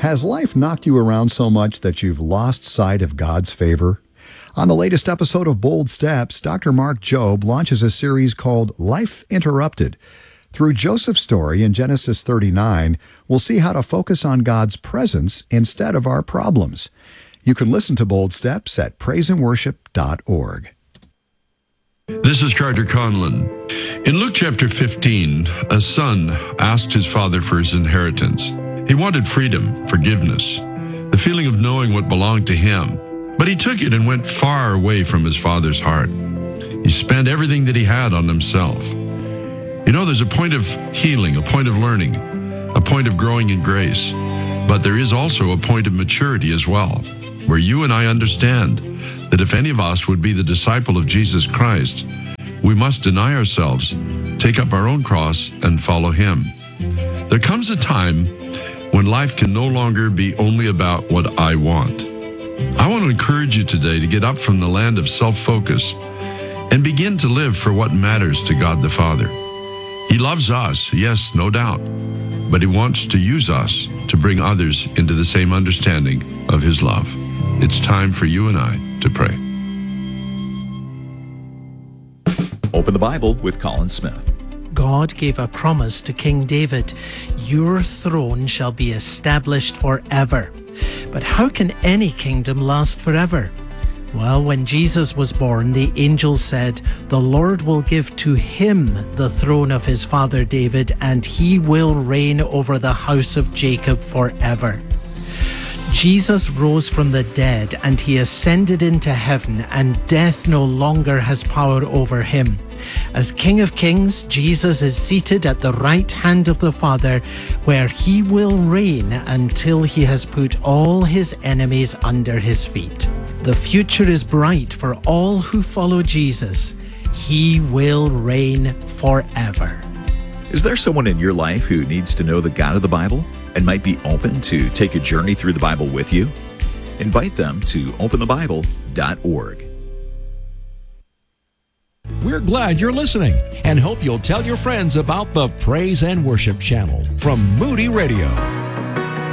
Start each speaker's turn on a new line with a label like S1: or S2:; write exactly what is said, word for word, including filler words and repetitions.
S1: Has life knocked you around so much that you've lost sight of God's favor? On the latest episode of Bold Steps, Doctor Mark Jobe launches a series called Life Interrupted. Through Joseph's story in Genesis thirty-nine, we'll see how to focus on God's presence instead of our problems. You can listen to Bold Steps at praise and worship dot org.
S2: This is Carter Conlon. In Luke chapter fifteen, a son asked his father for his inheritance. He wanted freedom, forgiveness, the feeling of knowing what belonged to him. But he took it and went far away from his father's heart. He spent everything that he had on himself. You know, there's a point of healing, a point of learning, a point of growing in grace. But there is also a point of maturity as well, where you and I understand that if any of us would be the disciple of Jesus Christ, we must deny ourselves, take up our own cross, and follow him. There comes a time when life can no longer be only about what I want. I want to encourage you today to get up from the land of self-focus and begin to live for what matters to God the Father. He loves us, yes, no doubt, but he wants to use us to bring others into the same understanding of his love. It's time for you and I to pray.
S3: Open the Bible with Colin Smith.
S4: God gave a promise to King David, "Your throne shall be established forever." But how can any kingdom last forever? Well, when Jesus was born, the angel said, "The Lord will give to him the throne of his father David, and he will reign over the house of Jacob forever." Jesus rose from the dead and he ascended into heaven, and death no longer has power over him. As King of Kings, Jesus is seated at the right hand of the Father, where he will reign until he has put all his enemies under his feet. The future is bright for all who follow Jesus. He will reign forever.
S3: Is there someone in your life who needs to know the God of the Bible and might be open to take a journey through the Bible with you? Invite them to open the bible dot org.
S5: We're glad you're listening and hope you'll tell your friends about the Praise and Worship channel from Moody Radio.